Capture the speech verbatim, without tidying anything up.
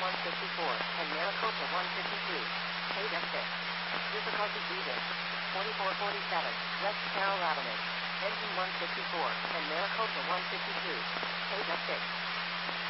one fifty-four, and Maricopa one fifty-three. Page F six. Difficulty breathing. twenty-four forty-seven, West Carroll Avenue. Engine one fifty-four, and Maricopa one fifty-two. Page F six.